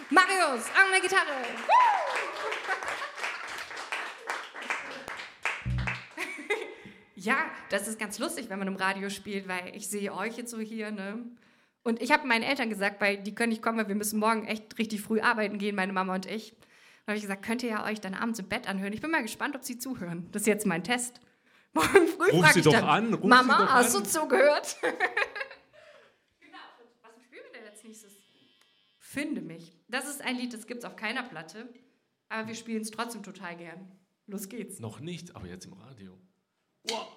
Marius an der Gitarre. Ja, das ist ganz lustig, wenn man im Radio spielt, weil ich sehe euch jetzt so hier, ne? Und ich habe meinen Eltern gesagt, weil die können nicht kommen, weil wir müssen morgen echt richtig früh arbeiten gehen, meine Mama und ich. Da habe ich gesagt, könnt ihr ja euch dann abends im Bett anhören. Ich bin mal gespannt, ob sie zuhören. Das ist jetzt mein Test. Morgen früh frage ich dann, Mama, hast du zugehört? Genau, was spielen wir denn jetzt nächstes? Finde mich. Das ist ein Lied, das gibt es auf keiner Platte, aber wir spielen es trotzdem total gern. Los geht's. Noch nicht, aber jetzt im Radio. Wow.